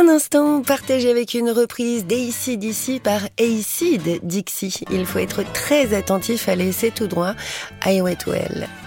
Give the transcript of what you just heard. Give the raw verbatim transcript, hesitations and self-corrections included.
Un instant partagé avec une reprise d'A C D C par Acid Dixie. Il faut être très attentif à laisser tout droit I Went Well.